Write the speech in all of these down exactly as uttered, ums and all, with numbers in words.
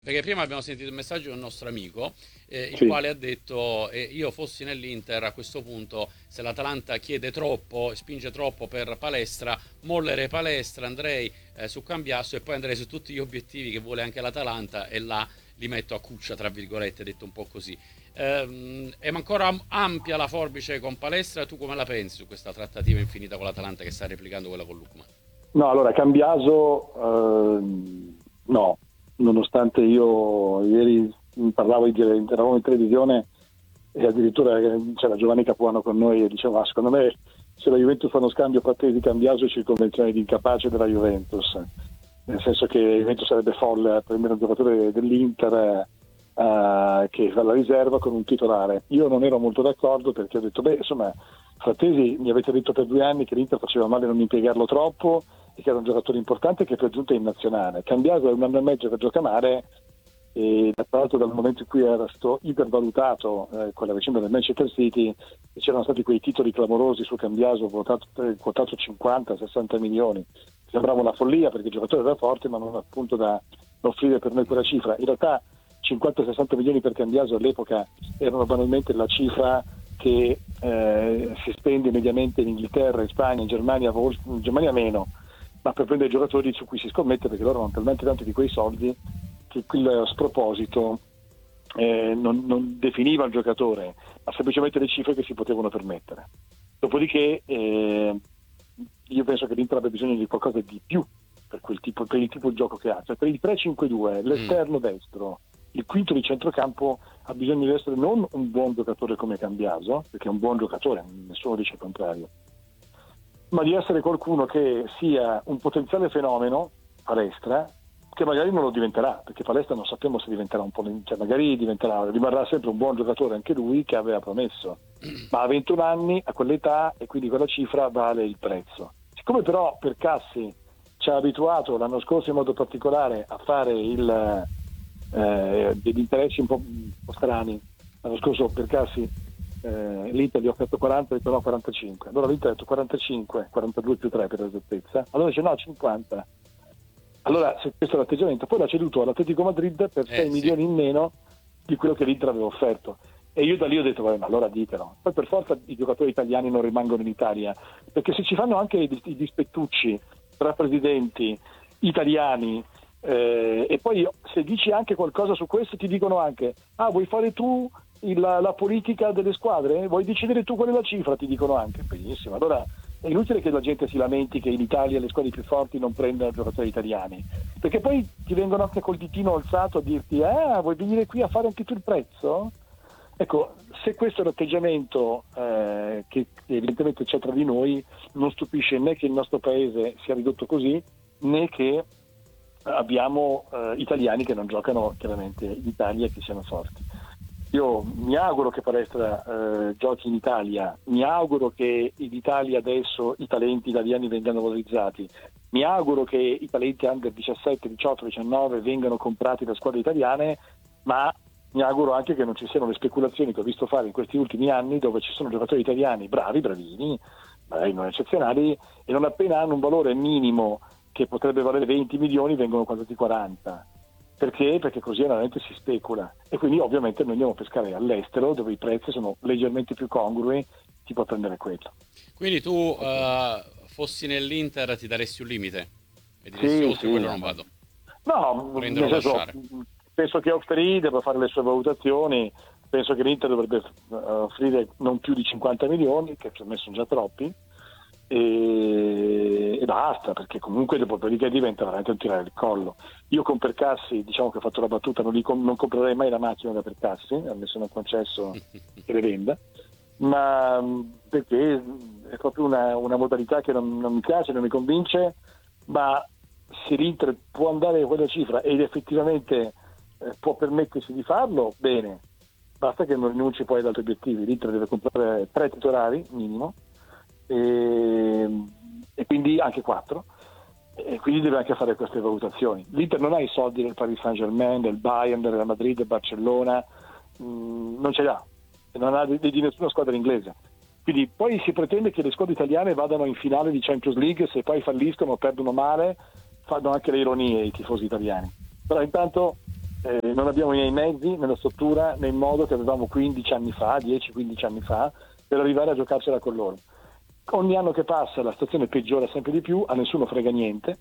Perché prima abbiamo sentito il messaggio di un nostro amico, eh, il Sì. quale ha detto: eh, io fossi nell'Inter a questo punto, se l'Atalanta chiede troppo, spinge troppo per Palestra, mollerei Palestra, andrei eh, su Cambiasso e poi andrei su tutti gli obiettivi che vuole anche l'Atalanta e là li metto a cuccia, tra virgolette, detto un po' così. Ehm, è ancora am- ampia la forbice con Palestra, tu come la pensi su questa trattativa infinita con l'Atalanta che sta replicando quella con Lukman? No, allora Cambiaso ehm, no, nonostante io ieri parlavo, di, eravamo in televisione e addirittura eh, c'era Giovanni Capuano con noi e diceva: "Ah, secondo me se la Juventus fa uno scambio Frattesi di Cambiaso c'è il convenzione di incapace della Juventus, nel senso che la Juventus sarebbe folle a prendere un giocatore dell'Inter eh, che fa la riserva con un titolare. Io non ero molto d'accordo perché ho detto, beh, insomma, Frattesi mi avete detto per due anni che l'Inter faceva male a non impiegarlo troppo e che era un giocatore importante che per giunta è in nazionale. Cambiaso è un anno e mezzo che gioca male e tra l'altro dal momento in cui era stato ipervalutato eh, con la vicenda del Manchester City e c'erano stati quei titoli clamorosi su Cambiaso quotato, eh, quotato cinquanta sessanta milioni, sembrava una follia perché il giocatore era forte ma non appunto da offrire per noi quella cifra. In realtà cinquanta sessanta milioni per Cambiaso all'epoca erano banalmente la cifra che eh, si spende mediamente in Inghilterra, in Spagna, in Germania, in Germania meno, ma per prendere giocatori su cui si scommette perché loro hanno talmente tanti di quei soldi che quel sproposito eh, non, non definiva il giocatore, ma semplicemente le cifre che si potevano permettere. Dopodiché eh, io penso che l'Inter abbia bisogno di qualcosa di più per quel tipo, per il tipo di gioco che ha, cioè per il tre cinque due, Mm. l'esterno destro, il quinto di centrocampo ha bisogno di essere non un buon giocatore come Cambiaso, perché è un buon giocatore, nessuno dice il contrario, ma di essere qualcuno che sia un potenziale fenomeno, Palestra, che magari non lo diventerà, perché Palestra non sappiamo se diventerà un po', cioè magari diventerà, rimarrà sempre un buon giocatore anche lui che aveva promesso, ma ha ventuno anni, a quell'età e quindi quella cifra vale il prezzo. Siccome però per Cassi ci ha abituato l'anno scorso in modo particolare a fare il, eh, degli interessi un po', un po' strani, l'anno scorso per Cassi eh, l'Inter gli ha offerto quaranta e detto no quarantacinque, allora l'Inter ha detto quarantacinque, quarantadue più tre per l'esattezza, allora dice no cinquanta, allora se questo è l'atteggiamento, poi l'ha ceduto all'Atletico Madrid per Eh sei sì. milioni in meno di quello che l'Inter aveva offerto e io da lì ho detto vabbè ma allora ditelo, poi per forza i giocatori italiani non rimangono in Italia perché se ci fanno anche i, i dispettucci tra presidenti italiani eh, e poi se dici anche qualcosa su questo ti dicono anche ah vuoi fare tu il, la, la politica delle squadre? Vuoi decidere tu qual è la cifra? Ti dicono anche, benissimo, allora è inutile che la gente si lamenti che in Italia le squadre più forti non prendono giocatori italiani, perché poi ti vengono anche col ditino alzato a dirti ah vuoi venire qui a fare anche tu il prezzo? Ecco, se questo è l'atteggiamento eh, che evidentemente c'è tra di noi, non stupisce né che il nostro paese sia ridotto così, né che abbiamo eh, italiani che non giocano chiaramente in Italia e che siano forti. Io mi auguro che Palestra eh, giochi in Italia, mi auguro che in Italia adesso i talenti italiani vengano valorizzati, mi auguro che i talenti under diciassette, diciotto, diciannove vengano comprati da squadre italiane, ma mi auguro anche che non ci siano le speculazioni che ho visto fare in questi ultimi anni dove ci sono giocatori italiani bravi, bravini, magari non eccezionali, e non appena hanno un valore minimo che potrebbe valere venti milioni vengono quasi quaranta. Perché? Perché così veramente si specula e quindi ovviamente noi andiamo a pescare all'estero dove i prezzi sono leggermente più congrui, si può prendere quello. Quindi tu eh, fossi nell'Inter ti daresti un limite e diresti Sì, oltre sì, quello no, non vado, no, prendere o nel senso lasciare. penso che Oftri debba fare le sue valutazioni, penso che l'Inter dovrebbe eh, offrire non più di cinquanta milioni, che per me sono già troppi, e, e basta, perché comunque dopodiché diventa veramente un tirare il collo. Io con Percassi, diciamo che ho fatto la battuta, non, li com- non comprerei mai la macchina da Percassi, a me sono concesso che le venda, ma mh, perché è proprio una, una modalità che non, non mi piace, non mi convince, ma se l'Inter può andare a quella cifra ed effettivamente eh, può permettersi di farlo, bene, basta che non rinunci poi ad altri obiettivi. L'Inter deve comprare tre titolari minimo e, e quindi anche quattro, e quindi deve anche fare queste valutazioni. L'Inter non ha i soldi del Paris Saint-Germain, del Bayern, del Real Madrid, del Barcellona, mh, non ce l'ha, e non ha di, di nessuna squadra inglese. Quindi poi si pretende che le squadre italiane vadano in finale di Champions League, se poi falliscono o perdono male fanno anche le ironie i tifosi italiani, però intanto eh, non abbiamo né i mezzi, né la struttura, né il modo che avevamo quindici anni fa, dieci quindici anni fa, per arrivare a giocarcela con loro. Ogni anno che passa la situazione peggiora sempre di più, a nessuno frega niente,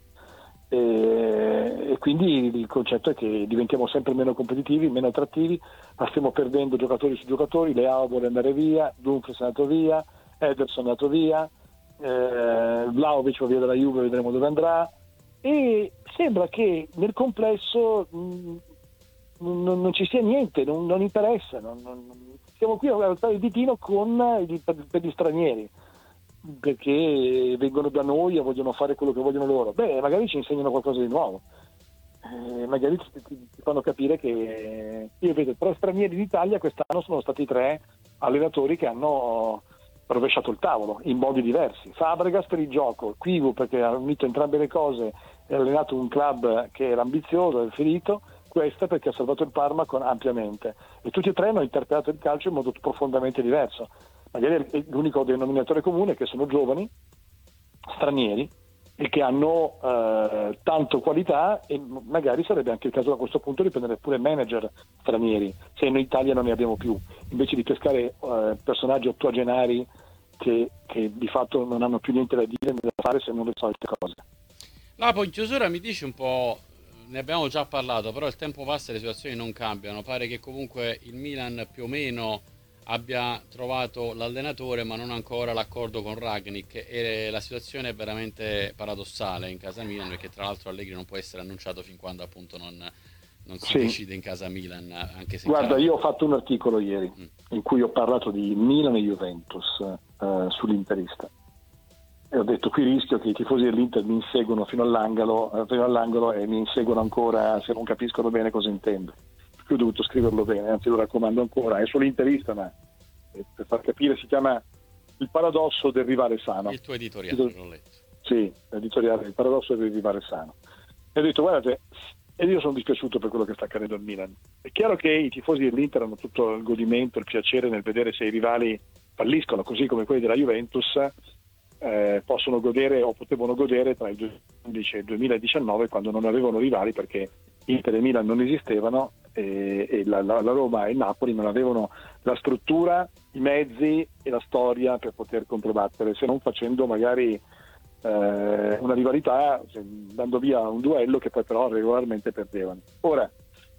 e quindi il concetto è che diventiamo sempre meno competitivi, meno attrattivi, ma stiamo perdendo giocatori su giocatori. Leao vuole andare via, Dumfries è andato via, Ederson è andato via, eh, Vlahovic va via dalla Juve, vedremo dove andrà, e sembra che nel complesso mh, non, non ci sia niente, non, non interessa, non, non, siamo qui a alzare il ditino con gli, per, per gli stranieri, perché vengono da noi e vogliono fare quello che vogliono loro. Beh, magari ci insegnano qualcosa di nuovo, eh, magari ti, ti, ti fanno capire che io vedo tre stranieri in Italia quest'anno, sono stati tre allenatori che hanno rovesciato il tavolo in modi diversi. Fabregas per il gioco, Quivu perché ha unito entrambe le cose e ha allenato un club che era ambizioso e finito, questa perché ha salvato il Parma con, ampiamente, e tutti e tre hanno interpretato il calcio in modo profondamente diverso. Magari l'unico denominatore comune è che sono giovani, stranieri, e che hanno eh, tanto qualità, e magari sarebbe anche il caso a questo punto di prendere pure manager stranieri, se in Italia non ne abbiamo più, invece di pescare eh, personaggi ottuagenari che, che di fatto non hanno più niente da dire né da fare se non le solite cose. Lapo, in chiusura mi dici un po', ne abbiamo già parlato, però il tempo passa e le situazioni non cambiano, pare che comunque il Milan più o meno abbia trovato l'allenatore ma non ancora l'accordo con Rangnick, e la situazione è veramente paradossale in casa Milan, perché tra l'altro Allegri non può essere annunciato fin quando appunto non, non si sì. decide in casa Milan, anche se guarda chiaro... io ho fatto un articolo ieri mm. in cui ho parlato di Milan e Juventus uh, sull'Interista, e ho detto qui rischio che i tifosi dell'Inter mi inseguono fino all'angolo, uh, fino all'angolo e mi inseguono ancora se non capiscono bene cosa intendo. Ho dovuto scriverlo bene, anzi lo raccomando ancora, è sull'Interista, ma per far capire si chiama Il paradosso del rivale sano. Il tuo editoriale, l'ho letto. Sì, l'editoriale, Il paradosso del rivale sano. E ho detto, guardate, e io sono dispiaciuto per quello che sta accadendo al Milan. È chiaro che i tifosi dell'Inter hanno tutto il godimento, il piacere nel vedere se i rivali falliscono, così come quelli della Juventus eh, possono godere o potevano godere tra il duemilaundici e il duemiladiciannove, quando non avevano rivali perché Inter e Milan non esistevano, e, e la, la, la Roma e il Napoli non avevano la struttura, i mezzi e la storia per poter controbattere, se non facendo magari eh, una rivalità, dando via un duello che poi però regolarmente perdevano. Ora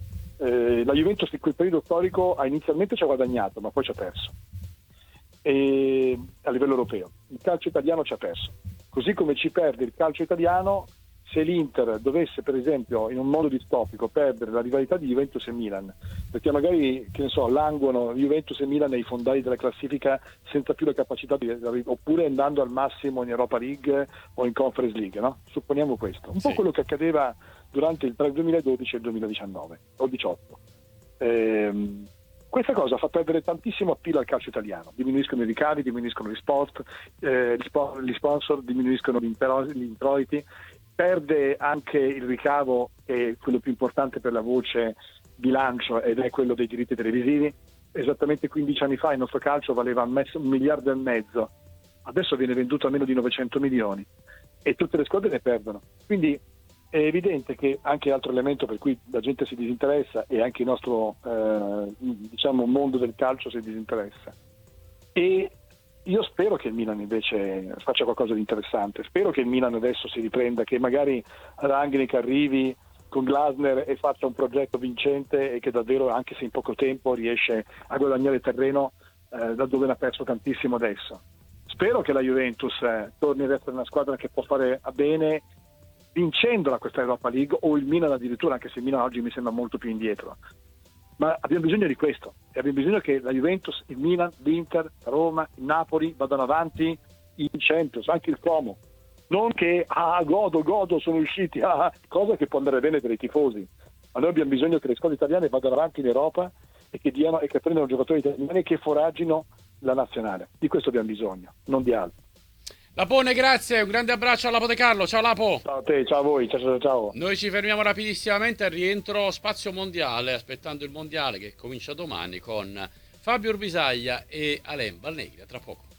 eh, la Juventus in quel periodo storico ha inizialmente ci ha guadagnato, ma poi ci ha perso, e a livello europeo il calcio italiano ci ha perso, così come ci perde il calcio italiano se l'Inter dovesse, per esempio, in un modo distopico, perdere la rivalità di Juventus e Milan, perché magari, che ne so, languono Juventus e Milan nei fondali della classifica senza più la capacità di, oppure andando al massimo in Europa League o in Conference League, no? Supponiamo questo. Un sì. po' quello che accadeva durante il, tra il duemiladodici e il duemiladiciannove o diciotto. Ehm, questa cosa fa perdere tantissimo appeal al calcio italiano, diminuiscono i ricavi, diminuiscono gli sport, eh, gli, spo- gli sponsor, diminuiscono gli introiti, perde anche il ricavo, che è quello più importante per la voce bilancio, ed è quello dei diritti televisivi. Esattamente quindici anni fa il nostro calcio valeva un miliardo e mezzo, adesso viene venduto a meno di novecento milioni e tutte le squadre ne perdono. Quindi è evidente che anche altro elemento per cui la gente si disinteressa, e anche il nostro eh, diciamo mondo del calcio si disinteressa. E io spero che il Milan invece faccia qualcosa di interessante, spero che il Milan adesso si riprenda, che magari Rangnick arrivi con Glasner e faccia un progetto vincente, e che davvero, anche se in poco tempo, riesce a guadagnare terreno eh, da dove ne ha perso tantissimo adesso. Spero che la Juventus eh, torni ad essere una squadra che può fare bene vincendola questa Europa League, o il Milan addirittura, anche se il Milan oggi mi sembra molto più indietro. Ma abbiamo bisogno di questo, e abbiamo bisogno che la Juventus, il Milan, l'Inter, la Roma, il Napoli vadano avanti in Champions, anche il Como. Non che, ah, godo, godo, sono usciti, ah, cosa che può andare bene per i tifosi. Ma noi abbiamo bisogno che le squadre italiane vadano avanti in Europa e che diano e che prendano giocatori italiani e che foraggino la nazionale. Di questo abbiamo bisogno, non di altro. Lapone, grazie, un grande abbraccio a Lapo De Carlo, ciao Lapo. Ciao a te, ciao a voi, ciao ciao ciao. Noi ci fermiamo rapidissimamente al rientro spazio mondiale, aspettando il mondiale che comincia domani con Fabio Urbisaglia e Alain Valneglia, tra poco.